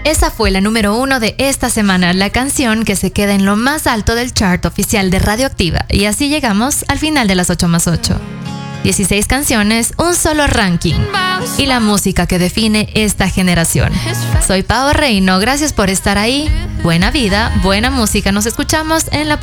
Esa fue la número 1 de esta semana, la canción que se queda en lo más alto del chart oficial de Radioactiva. Y así llegamos al final de las 8 más 8. 16 canciones, un solo ranking. Y la música que define esta generación. Soy Pau Reino, gracias por estar ahí. Buena vida, buena música. Nos escuchamos en la próxima.